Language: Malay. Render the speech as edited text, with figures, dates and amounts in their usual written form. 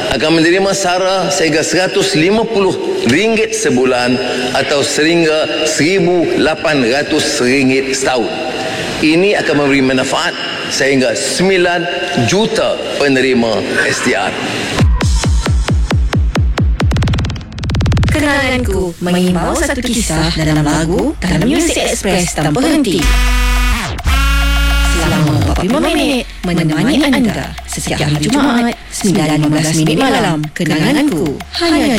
akan menerima sara sehingga RM150 sebulan atau sehingga RM1,800 setahun. Ini akan memberi manfaat sehingga 9 juta penerima STR. Kenanganku mengimbau satu kisah dalam lagu dalam Music Express tanpa henti. Selama 45 minit menemani anda setiap hari Jumaat 9:15 malam. Kenanganku hanya